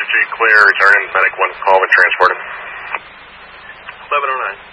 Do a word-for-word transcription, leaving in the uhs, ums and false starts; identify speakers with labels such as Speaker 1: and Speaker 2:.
Speaker 1: Street clear, returning, medic one call and transport him.
Speaker 2: eleven oh nine.